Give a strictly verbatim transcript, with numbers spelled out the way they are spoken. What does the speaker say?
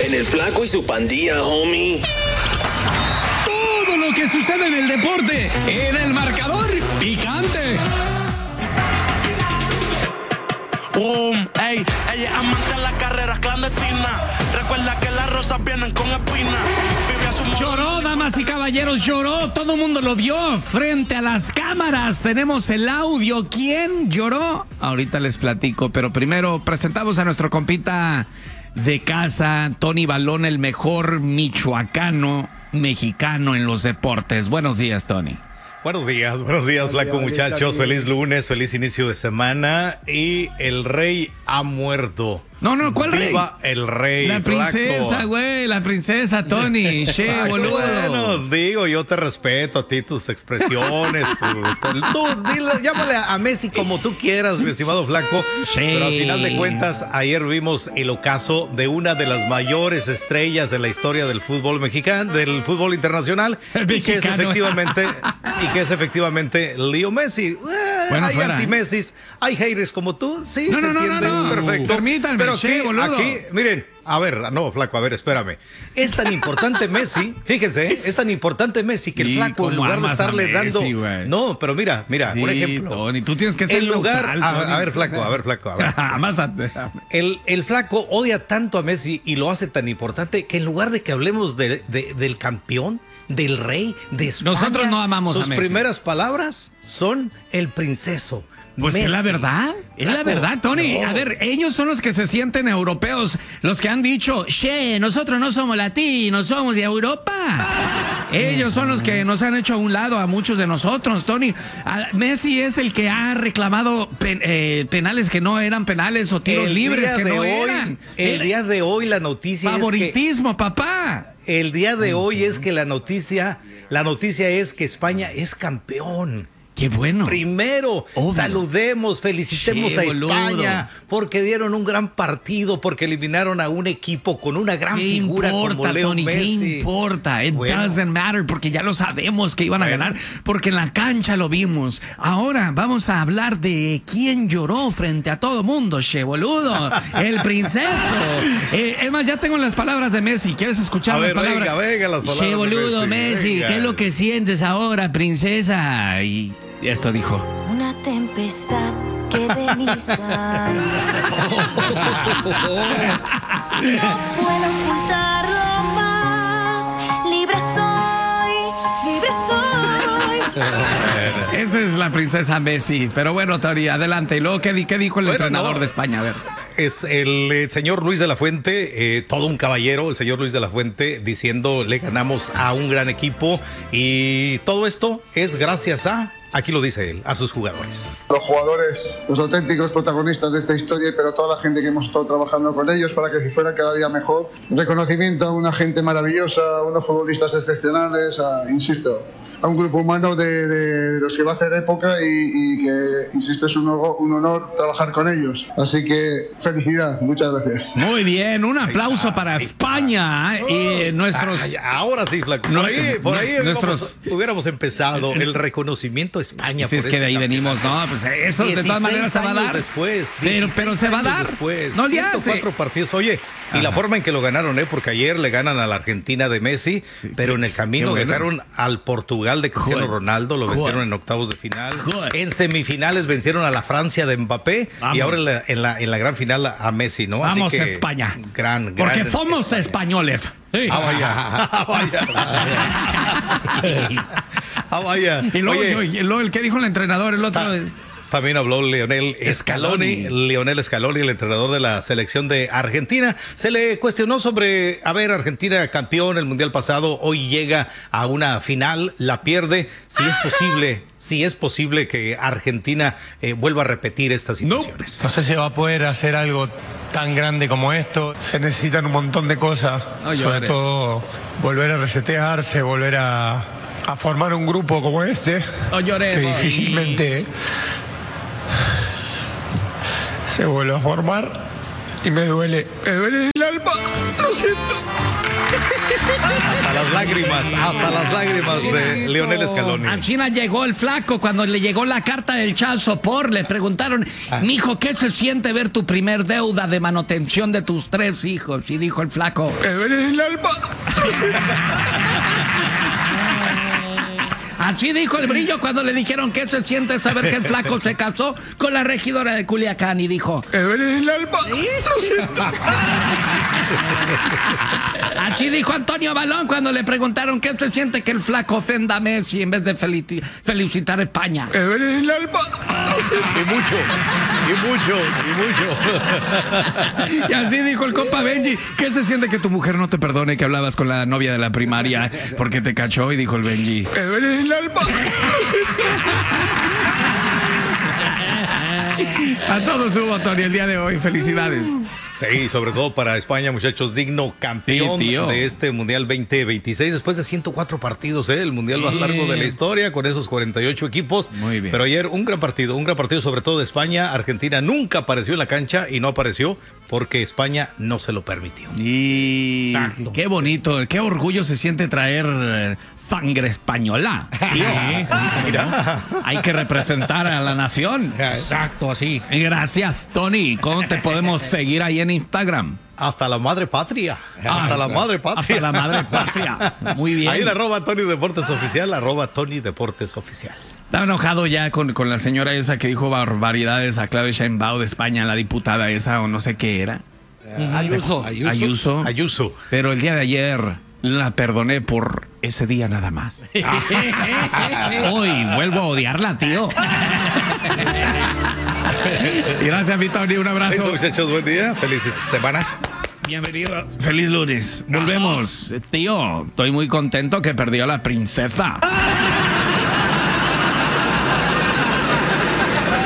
En el Flaco y su pandilla, homie. Todo lo que sucede en el deporte, en el marcador picante. Um, ey, ella es amante de las carreras clandestinas. Recuerda que las rosas vienen con espinas. Lloró, damas y caballeros, lloró. Todo el mundo lo vio frente a las cámaras. Tenemos el audio. ¿Quién lloró? Ahorita les platico, pero primero presentamos a nuestro compita de casa, Tony Balón, el mejor michoacano mexicano en los deportes. Buenos días, Tony. Buenos días, buenos días, Flaco, muchachos. Feliz lunes, feliz inicio de semana. Y el rey ha muerto. No, no, ¿cuál rey? ¡Viva el rey! La princesa, güey, la princesa, Tony. Che, boludo. Bueno, digo, yo te respeto a ti, tus expresiones. tú, tú dile, llámale a Messi como tú quieras, mi estimado Flaco. Sí. Pero al final de cuentas, ayer vimos el ocaso de una de las mayores estrellas de la historia del fútbol mexicano, del fútbol internacional. El y que es mexicano. efectivamente, y que es efectivamente Leo Messi. Eh, Bueno, hay fuera, anti-Messis, hay haters como tú, sí, No, se no, no, entiende, no, no. perfecto. Permítanme. Pero Sí, aquí, boludo. aquí, miren, a ver, no, Flaco, a ver, espérame. Es tan importante Messi, fíjense, ¿eh? es tan importante Messi que el Sí, Flaco, en ¿cómo lugar de amas a estarle Messi, dando... güey? No, pero mira, mira, Sí, un ejemplo. Tony, tú tienes que ser En lugar, neutral, a, Tony. a ver, Flaco, a ver, Flaco, a ver. Amásate. El, el Flaco odia tanto a Messi y lo hace tan importante que en lugar de que hablemos de, de, del campeón, del rey, de España, Nosotros no amamos a sus Messi. primeras palabras son el princeso. Pues Messi. es la verdad, es la Flaco, verdad, Tony. no. A ver, ellos son los que se sienten europeos, los que han dicho, che, nosotros no somos latinos, somos de Europa. Ellos son los que nos han hecho a un lado a muchos de nosotros, Tony. A- Messi es el que ha reclamado pen- eh, penales que no eran penales o tiros El libres día que de no hoy, eran. El Era día de hoy la noticia favoritismo, papá. es que el día de hoy es que la noticia, la noticia es que España es campeón. Qué bueno. Primero, Obvio. saludemos, felicitemos Che, a boludo. España porque dieron un gran partido, porque eliminaron a un equipo con una gran ¿Qué figura importa, como Leo Tony? Messi. ¿Qué importa? It Bueno. doesn't matter porque ya lo sabemos que iban a Bueno. ganar porque en la cancha lo vimos. Ahora vamos a hablar de quién lloró frente a todo mundo, che boludo. El princeso. Eh, es más, ya tengo las palabras de Messi. ¿Quieres escuchar A las ver, palabras? venga, venga, las palabras Che de boludo, Messi, Messi, venga. ¿qué es lo que sientes ahora, princesa? Y esto dijo. Una tempestad que de mi sangre. No puedo ocultarlo más. Libre soy, libre soy. Esa es la princesa Messi. Pero bueno, Tori, adelante. ¿Y luego qué, di- qué dijo el Bueno, entrenador no. de España? A ver. Es el eh, señor Luis de la Fuente, eh, todo un caballero, el señor Luis de la Fuente, diciendo le ganamos a un gran equipo y todo esto es gracias a, aquí lo dice él, a sus jugadores. Los jugadores, los auténticos protagonistas de esta historia, pero toda la gente que hemos estado trabajando con ellos para que fuera cada día mejor. Reconocimiento a una gente maravillosa, a unos futbolistas excepcionales, a, insisto, a un grupo humano de, de los que va a hacer época y, y que, insisto, es un, un honor trabajar con ellos. Así que felicidad, muchas gracias. Muy bien, un aplauso está, para ahí está. España y nuestros... Ay, ahora sí, Flaco. No, Por ahí, por ahí nuestros- vamos- hubiéramos empezado el reconocimiento a España. Si es por que de este ahí venimos, no, pues eso de todas maneras se va a años dar. Después, pero, pero se va a dieciséis dar. años Después, No le ciento hace. cuatro partidos. Oye, y la forma en que lo ganaron, ¿eh? Porque ayer le ganan a la Argentina de Messi, pero en el camino Qué bueno. dejaron al Portugal de Cristiano Joder. Ronaldo, lo Joder. vencieron en octavos de final. Joder. En semifinales vencieron a la Francia de Mbappé Vamos. y ahora en la, en la, en la gran final a Messi, ¿no? Así Vamos que, a España. Gran, gran Porque somos España. españoles. Sí. Ah, vaya. Ah, vaya. Ah, vaya. Y luego, Oye, yo- y luego el que dijo el entrenador, el otro... ta- también habló Lionel Scaloni, Scaloni. Lionel Scaloni, el entrenador de la selección de Argentina. Se le cuestionó sobre, a ver, Argentina campeón el mundial pasado, hoy llega a una final, la pierde. Si es posible, si es posible que Argentina eh, vuelva a repetir estas situaciones. No sé si va a poder hacer algo tan grande como esto. Se necesitan un montón de cosas. No sobre llores. todo volver a resetearse, volver a, a formar un grupo como este. No llores, que Bobby. difícilmente se vuelve a formar. Y me duele, me duele el alma. Lo siento. Hasta las lágrimas, hasta las lágrimas de Lionel Scaloni. A China llegó el flaco cuando le llegó la carta del child support. Le preguntaron, mijo, ¿qué se siente ver tu primer deuda de manutención de tus tres hijos? Y dijo el flaco, Me duele el alma. así dijo el Brillo cuando le dijeron qué se siente saber que el flaco se casó con la regidora de Culiacán y dijo, Me duele el alma. Lo siento. así dijo Antonio Balón cuando le preguntaron qué se siente que el flaco ofenda a Messi en vez de feliti- felicitar a España. Me duele el alma. Lo siento. Y mucho, y mucho, y mucho. Y así dijo el compa Benji, ¿qué se siente que tu mujer no te perdone que hablabas con la novia de la primaria porque te cachó? Y dijo el Benji, Me duele el alma. Lo siento. a todos hubo, Tony, el día de hoy. Felicidades. Sí, sobre todo para España, muchachos, digno campeón Sí, tío. de este Mundial veinte veintiséis, después de ciento cuatro partidos, ¿eh? El Mundial más largo de la historia, con esos cuarenta y ocho equipos. Muy bien. Pero ayer un gran partido, un gran partido sobre todo de España. Argentina nunca apareció en la cancha y no apareció porque España no se lo permitió. Y qué bonito, qué orgullo se siente traer eh, sangre española. Tío. Mira. Hay que representar a la nación. Exacto, así. Gracias, Tony. ¿Cómo te podemos seguir ahí en Instagram? Hasta la madre patria. Hasta Ah, la madre patria. Hasta la madre patria. Muy bien. Ahí en arroba Tony Deportes Oficial, arroba Tony Deportes Oficial. Estaba enojado ya con, con la señora esa que dijo barbaridades a Claudia Sheinbaum de España, la diputada esa o no sé qué era. Ayuso. Ayuso. Ayuso. Pero el día de ayer la perdoné por ese día nada más. Hoy vuelvo a odiarla, tío. Gracias, mi Tony. Un abrazo. Eso, muchachos, buen día. Feliz semana. Bienvenido. Feliz lunes. Volvemos. Tío, estoy muy contento que perdió la princesa.